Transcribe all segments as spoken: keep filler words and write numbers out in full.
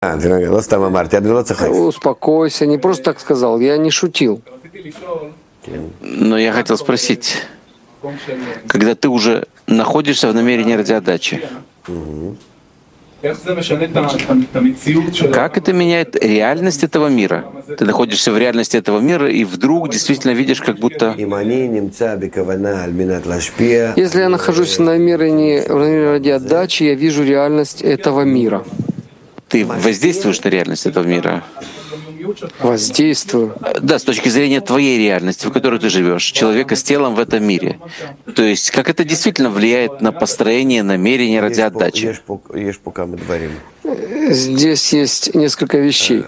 Успокойся, не просто так сказал, я не шутил. Но я хотел спросить, когда ты уже находишься в намерении ради отдачи, как это меняет реальность этого мира? Ты находишься в реальности этого мира и вдруг действительно видишь, как будто... Если я нахожусь в намерении, в намерении ради отдачи, я вижу реальность этого мира. Ты воздействуешь на реальность этого мира? Воздействую. Да, с точки зрения твоей реальности, в которой ты живешь, человека с телом в этом мире. То есть, как это действительно влияет на построение намерения ради отдачи? Здесь есть несколько вещей.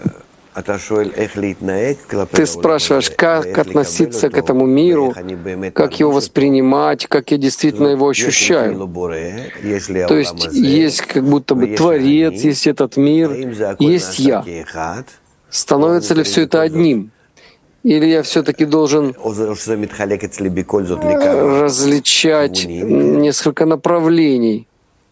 Ты спрашиваешь, как относиться к этому миру, как его воспринимать, как я действительно его ощущаю. То есть есть как будто бы Творец, есть этот мир, есть я. Становится ли все это одним? Или я все-таки должен различать несколько направлений?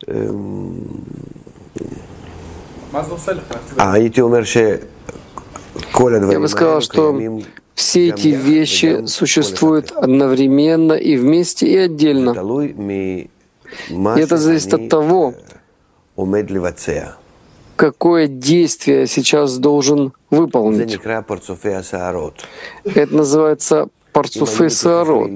Я бы сказал, что все эти вещи существуют одновременно и вместе, и отдельно. И это зависит от того, какое действие я сейчас должен выполнить. Это называется парцуфей саарот.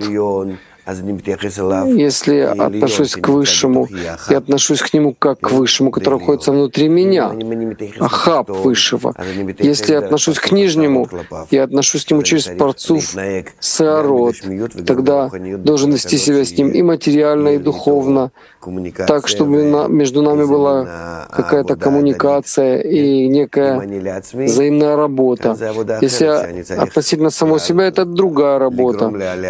Если я отношусь к Высшему, я отношусь к Нему как к Высшему, который находится внутри меня, ахаб Высшего. Если я отношусь к Нижнему, я отношусь к Нему через парцуф саарот. Тогда должен вести себя с Ним и материально, и духовно, так, чтобы между нами была какая-то коммуникация и некая взаимная работа. Если относительно самого себя, это другая работа.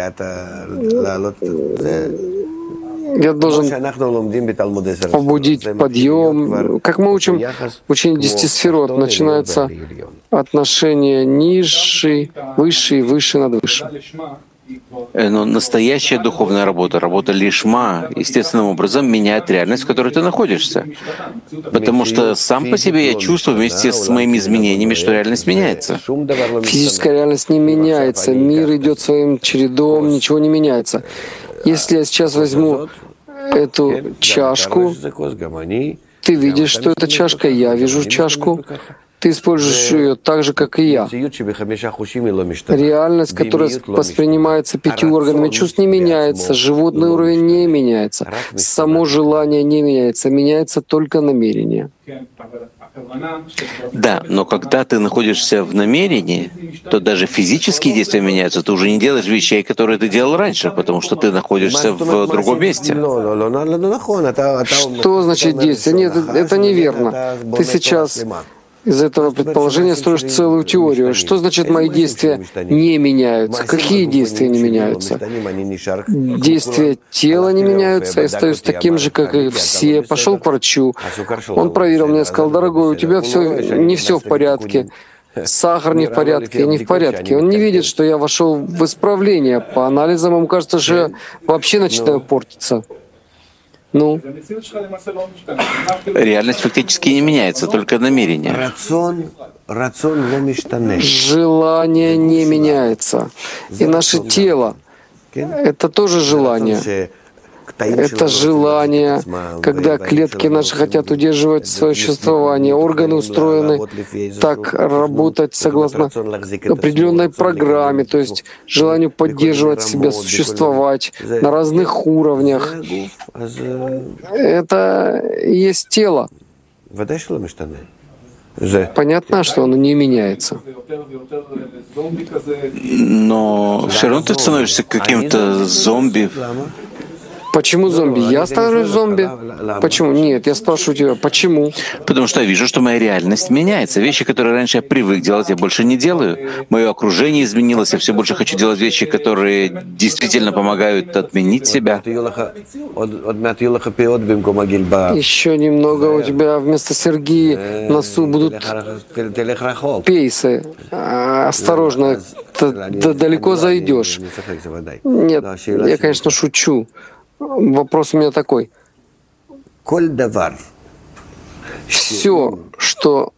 Я должен побудить подъем. Как мы учим в учении десяти сферот, начинается отношение низший, высший, выше над высшим. Но настоящая духовная работа, работа лишма, естественным образом меняет реальность, в которой ты находишься. Потому что сам по себе я чувствую вместе с моими изменениями, что реальность меняется. Физическая реальность не меняется, мир идет своим чередом, ничего не меняется. Если я сейчас возьму эту чашку, ты видишь, что это чашка, я вижу чашку. Ты используешь ее так же, как и я. Реальность, которая воспринимается пятью органами чувств, не меняется. Животный уровень не меняется. Само желание не меняется. Меняется только намерение. Да, но когда ты находишься в намерении, то даже физические действия меняются. Ты уже не делаешь вещей, которые ты делал раньше, потому что ты находишься в другом месте. Что значит действие? Нет, это неверно. Ты сейчас из этого предположения строишь целую теорию. Что значит мои действия не меняются? Какие действия не меняются? Действия тела не меняются, я остаюсь таким же, как и все. Пошел к врачу, он проверил меня, сказал: дорогой, у тебя все не все в порядке. Сахар не в порядке, я не в порядке. Он не видит, что я вошел в исправление. По анализам ему кажется, что я вообще начинаю портиться. Ну, реальность фактически не меняется, только намерение. Желание не меняется. И наше тело — это тоже желание. Это желание, когда клетки наши хотят удерживать свое существование, органы устроены так работать согласно определенной программе, то есть желанию поддерживать себя, существовать на разных уровнях. Это и есть тело. Понятно, что оно не меняется. Но все равно ты становишься каким-то зомби. Почему зомби? Я становлюсь зомби? Почему? Нет, я спрашиваю тебя, почему? Потому что я вижу, что моя реальность меняется. Вещи, которые раньше я привык делать, я больше не делаю. Мое окружение изменилось, я все больше хочу делать вещи, которые действительно помогают отменить себя. Еще немного у тебя вместо Сергея на носу будут пейсы. Осторожно, ты далеко зайдешь. Нет, я, конечно, шучу. Вопрос у меня такой. Все, что